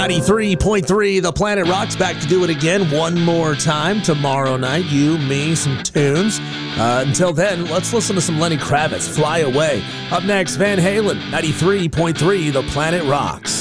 93.3 The Planet Rocks, back to do it again one more time tomorrow night. You, me, some tunes. Until then, let's listen to some Lenny Kravitz, Fly Away. Up next, Van Halen, 93.3 The Planet Rocks.